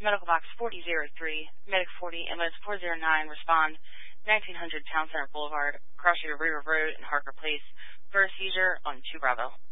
Medical Box 4003, Medic 40, MS 409, respond 1900 Town Center Boulevard, Cross River Road, and Harker Place for a seizure on 2 Bravo.